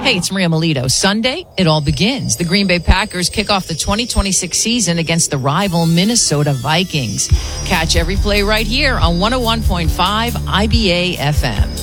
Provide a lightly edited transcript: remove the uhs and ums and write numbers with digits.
Hey, it's Maria Melito. Sunday, it all begins. The Green Bay Packers kick off the 2026 season against the rival Minnesota Vikings. Catch every play right here on 101.5 IBA FM.